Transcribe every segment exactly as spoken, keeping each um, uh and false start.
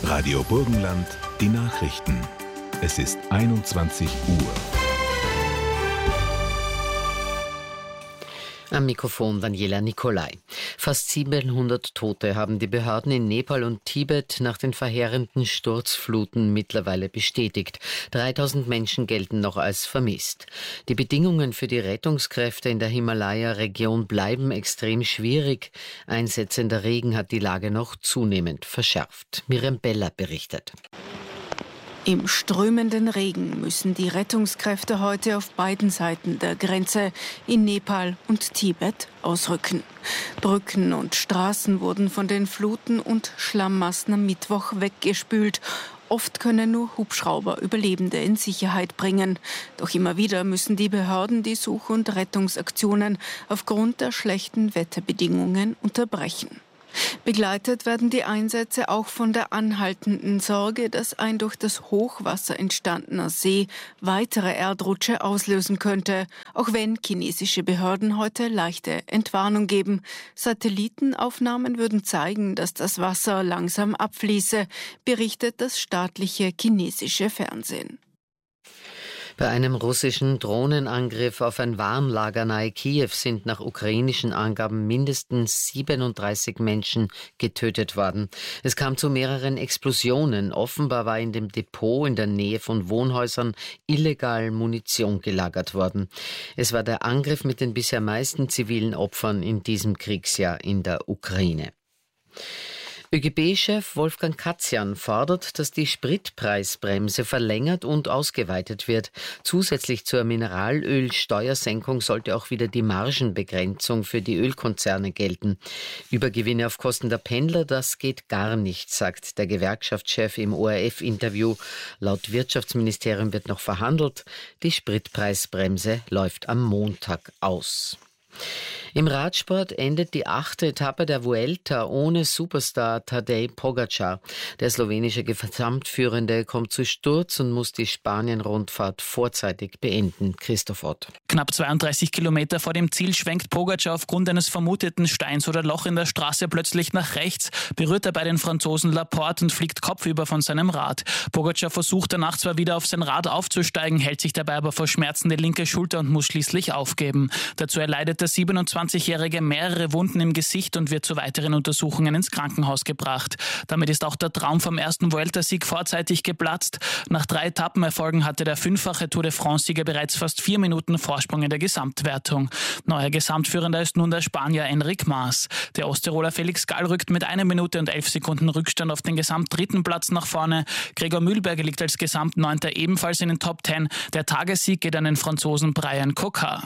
Radio Burgenland, die Nachrichten. Es ist einundzwanzig Uhr. Am Mikrofon Daniela Nicolai. Fast siebenhundert Tote haben die Behörden in Nepal und Tibet nach den verheerenden Sturzfluten mittlerweile bestätigt. dreitausend Menschen gelten noch als vermisst. Die Bedingungen für die Rettungskräfte in der Himalaya-Region bleiben extrem schwierig. Einsetzender Regen hat die Lage noch zunehmend verschärft. Miriam Beller berichtet. Im strömenden Regen müssen die Rettungskräfte heute auf beiden Seiten der Grenze in Nepal und Tibet ausrücken. Brücken und Straßen wurden von den Fluten und Schlammmassen am Mittwoch weggespült. Oft können nur Hubschrauber Überlebende in Sicherheit bringen. Doch immer wieder müssen die Behörden die Such- und Rettungsaktionen aufgrund der schlechten Wetterbedingungen unterbrechen. Begleitet werden die Einsätze auch von der anhaltenden Sorge, dass ein durch das Hochwasser entstandener See weitere Erdrutsche auslösen könnte, auch wenn chinesische Behörden heute leichte Entwarnung geben. Satellitenaufnahmen würden zeigen, dass das Wasser langsam abfließe, berichtet das staatliche chinesische Fernsehen. Bei einem russischen Drohnenangriff auf ein Warenlager nahe Kiew sind nach ukrainischen Angaben mindestens siebenunddreißig Menschen getötet worden. Es kam zu mehreren Explosionen. Offenbar war in dem Depot in der Nähe von Wohnhäusern illegal Munition gelagert worden. Es war der Angriff mit den bisher meisten zivilen Opfern in diesem Kriegsjahr in der Ukraine. ÖGB-Chef Wolfgang Katzian fordert, dass die Spritpreisbremse verlängert und ausgeweitet wird. Zusätzlich zur Mineralölsteuersenkung sollte auch wieder die Margenbegrenzung für die Ölkonzerne gelten. Übergewinne auf Kosten der Pendler, das geht gar nicht, sagt der Gewerkschaftschef im O R F-Interview. Laut Wirtschaftsministerium wird noch verhandelt. Die Spritpreisbremse läuft am Montag aus. Im Radsport endet die achte Etappe der Vuelta ohne Superstar Tadej Pogačar. Der slowenische Gesamtführende kommt zu Sturz und muss die Spanien-Rundfahrt vorzeitig beenden. Christoph Ott. Knapp zweiunddreißig Kilometer vor dem Ziel schwenkt Pogačar aufgrund eines vermuteten Steins oder Loch in der Straße plötzlich nach rechts, berührt er bei den Franzosen Laporte und fliegt kopfüber von seinem Rad. Pogačar versucht danach zwar wieder auf sein Rad aufzusteigen, hält sich dabei aber vor Schmerzen die linke Schulter und muss schließlich aufgeben. Dazu erleidet der siebenundzwanzigjährige mehrere Wunden im Gesicht und wird zu weiteren Untersuchungen ins Krankenhaus gebracht. Damit ist auch der Traum vom ersten Vuelta-Sieg vorzeitig geplatzt. Nach drei Etappenerfolgen hatte der fünffache Tour de France-Sieger bereits fast vier Minuten Vorsprung in der Gesamtwertung. Neuer Gesamtführender ist nun der Spanier Enric Mas. Der Osttiroler Felix Gall rückt mit einer Minute und elf Sekunden Rückstand auf den Gesamtdritten Platz nach vorne. Gregor Mühlberger liegt als Gesamtneunter ebenfalls in den Top Ten. Der Tagessieg geht an den Franzosen Brian Coquard.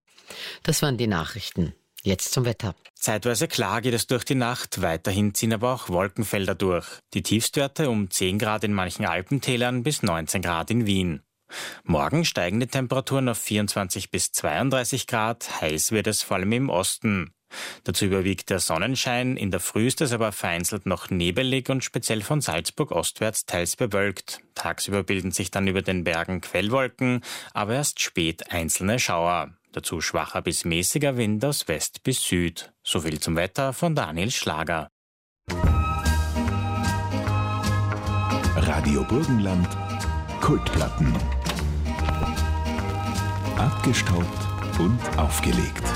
Das waren die Nachrichten. Jetzt zum Wetter. Zeitweise klar geht es durch die Nacht, weiterhin ziehen aber auch Wolkenfelder durch. Die Tiefstwerte um zehn Grad in manchen Alpentälern bis neunzehn Grad in Wien. Morgen steigen die Temperaturen auf vierundzwanzig bis zweiunddreißig Grad, heiß wird es vor allem im Osten. Dazu überwiegt der Sonnenschein, in der Früh ist es aber vereinzelt noch nebelig und speziell von Salzburg ostwärts teils bewölkt. Tagsüber bilden sich dann über den Bergen Quellwolken, aber erst spät einzelne Schauer. Dazu schwacher bis mäßiger Wind aus West bis Süd. Soviel zum Wetter von Daniel Schlager. Radio Burgenland, Kultplatten. Abgestaubt und aufgelegt.